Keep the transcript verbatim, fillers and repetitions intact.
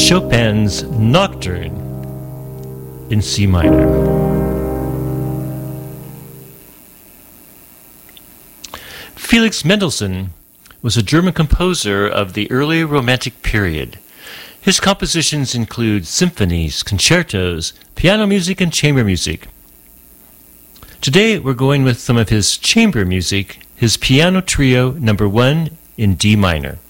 Chopin's Nocturne in C minor. Felix Mendelssohn was a German composer of the early Romantic period. His compositions include symphonies, concertos, piano music, and chamber music. Today we're going with some of his chamber music, his Piano Trio number one in D minor.